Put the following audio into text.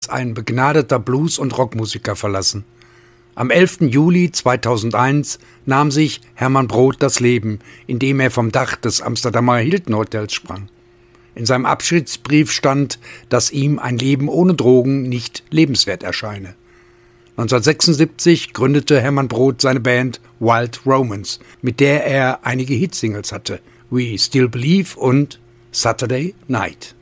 ein begnadeter Blues- und Rockmusiker verlassen. Am 11. Juli 2001 nahm sich Herman Brood das Leben, indem er vom Dach des Amsterdamer Hilton Hotels sprang. In seinem Abschiedsbrief stand, dass ihm ein Leben ohne Drogen nicht lebenswert erscheine. 1976 gründete Herman Brood seine Band Wild Romance, mit der er einige Hitsingles hatte, We Still Believe und Saturday Night.